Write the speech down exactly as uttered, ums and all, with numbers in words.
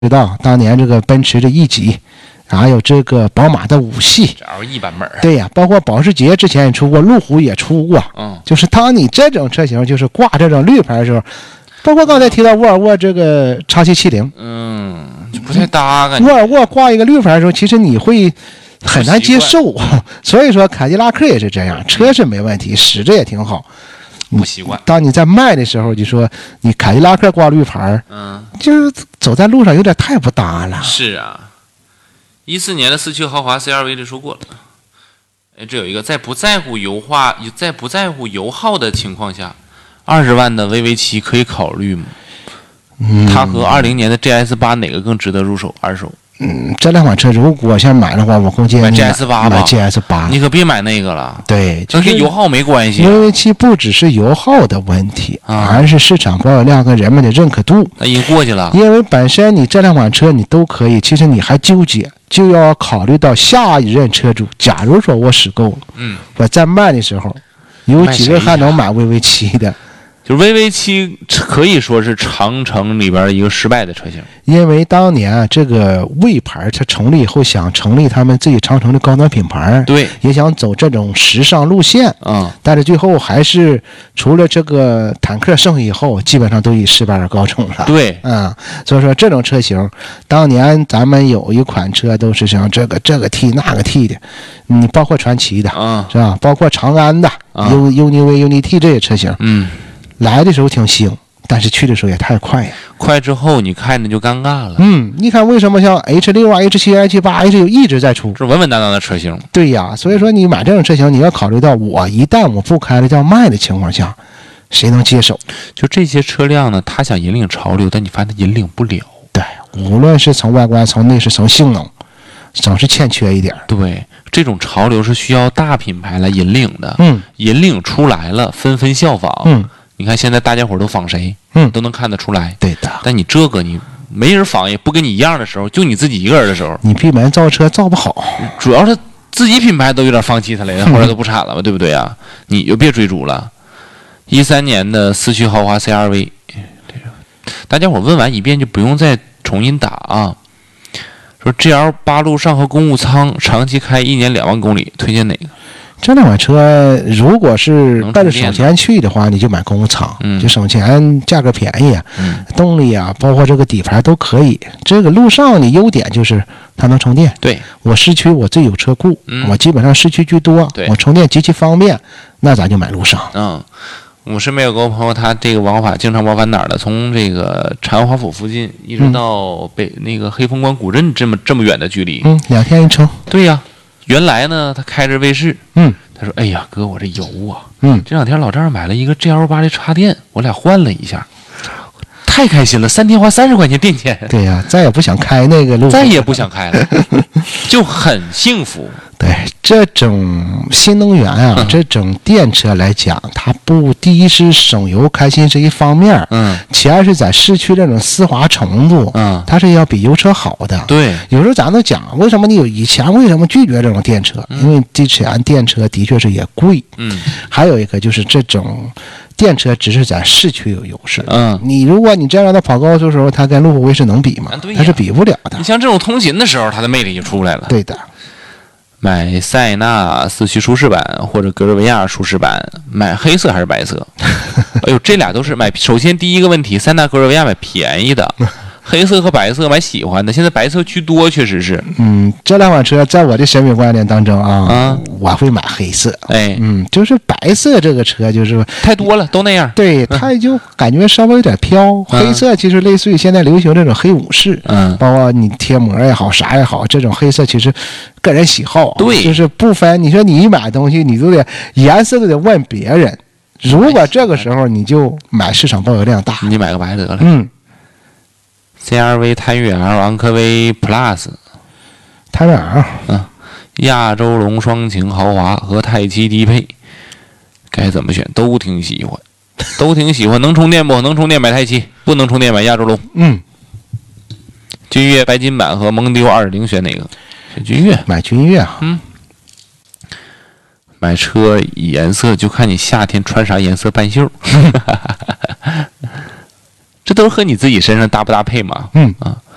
知道当年这个奔驰的 E 级，还有这个宝马的五系 L E 版本。 对呀，包括保时捷之前也出过，路虎也出过。嗯，就是当你这种车型就是挂这种绿牌的时候，包括刚才提到沃尔沃这个 X C 七零， 嗯，就不太搭感。 沃尔沃挂一个绿牌的时候，其实你会很难接受。所以说凯迪拉克也是这样，车是没问题，使着也挺好。 不习惯。 当你在卖的时候，就说你凯迪拉克挂绿牌，嗯，就是走在路上有点太不搭了。 是啊，一四年的四驱豪华 C R V 这说过了。哎，这有一个在不在乎油化、在不在乎油耗的情况下，二十万的 V V 七可以考虑吗？嗯，它和二零年的 G S 八哪个更值得入手？二手？ 嗯，这两款车如果想买的话，我更建议买 G S 八吧。 买 G S 八， 你可别买那个了。 对， 这跟油耗没关系。 V V 七不只是油耗的问题，啊、而是市场保有量和人们的认可度。 那已经过去了。 因为本身你这两款车你都可以，其实你还纠结，就要考虑到下一任车主。假如说我使够了，嗯，我在卖的时候，有几个还能买 V V 七的？ 就 V V 七可以说是长城里边一个失败的车型， 因为当年啊，这个魏牌它成立以后，想成立他们自己长城的高端品牌， 对， 也想走这种时尚路线，嗯，但是最后还是除了这个坦克胜以后，基本上都以失败而告终了。 对， 嗯，所以说这种车型，当年咱们有一款车都是像这个这个 T 那个 T 的，你包括传祺的，嗯，是吧？包括长安的 U UNI-V UNI-T 这些车型，嗯。来的时候挺新，但是去的时候也太快呀！ 快之后你看着就尴尬了。 嗯，你看为什么像 H 六 啊、H 七、H 八、H 九一直在出， 是稳稳当当的车型。 对呀，所以说你买这种车型，你要考虑到我一旦我不开了要卖的情况下，谁能接手？ 就这些车辆呢，它想引领潮流，但你发现它引领不了。 对，无论是从外观、从内饰、从性能，总是欠缺一点。 对，这种潮流是需要大品牌来引领的。嗯，引领出来了，纷纷效仿。嗯。你看现在大家伙都仿谁，嗯，都能看得出来。 对的。 但你这个你没人仿，也不跟你一样的时候，就你自己一个人的时候， 你闭门造车造不好。 主要是自己品牌都有点放弃它了，后来都不产了嘛，对不对啊？你就别追逐了。一三年的四驱豪华 C R V， 大家伙问完一遍就不用再重新打啊。说 G L 八路上和公务舱长期开一年两万公里，推荐哪个？ 这两款车，如果是奔着省钱去的话，你就买公务舱，嗯，就省钱，价格便宜，嗯，动力啊，包括这个底盘都可以。这个路上你优点就是它能充电， 对， 我市区我自己有车库，嗯，我基本上市区居多， 对， 我充电极其方便，那咱就买路上。 嗯，我身边有个朋友，他这个往返经常往返哪儿的？从这个长安华府附近一直到北、嗯、那个黑风关古镇这么这么远的距离， 嗯，两天一程。 对呀。原来呢，他开着卫士，嗯，他说：“哎呀，哥，我这油啊，嗯，这两天老丈人买了一个 G L 八的插电，我俩换了一下，太开心了，三天花三十块钱电钱。 对呀，再也不想开那个路， 再也不想开了，就很幸福。 对这种新能源啊，嗯、这种电车来讲，它不第一是省油开心是一方面，嗯，其二是在市区这种丝滑程度，嗯，它是要比油车好的。 对， 有时候咱都讲，为什么你有以前为什么拒绝这种电车？嗯、因为之前电车的确是也贵，嗯，还有一个就是这种。电车只是在市区有优势，嗯，你如果你真让它跑高速的时候，它跟路虎卫士能比吗？它是比不了的。 你像这种通勤的时候，它的魅力就出来了。 对的。 买塞纳四驱舒适版或者格瑞维亚舒适版，买黑色还是白色？哎呦，这俩都是买。首先第一个问题，塞纳格瑞维亚买便宜的。黑色和白色买喜欢的，现在白色居多，确实是。 嗯，这两款车在我的审美观念当中啊，啊我会买黑色。哎，嗯，就是白色这个车就是太多了，都那样。 对，它就感觉稍微有点飘。嗯、黑色其实类似于现在流行这种黑武士，嗯，包括你贴膜也好，啥也好，这种黑色其实个人喜好， 对， 就是不分。你说你一买东西，你都得颜色都得问别人。如果这个时候你就买市场保有量大， 你买个白得了。 嗯。 C R V 探岳 L 昂科威 Plus， 探岳 L， 嗯，亚洲龙双擎豪华和泰七低配，该怎么选都挺喜欢，都挺喜欢。能充电不能充电买泰七，不能充电买亚洲龙。嗯，君越白金版和蒙迪欧 二点零 选哪个？选君越， 买君越啊。 嗯，买车颜色就看你夏天穿啥颜色半袖。这都是和你自己身上搭不搭配嘛？嗯啊，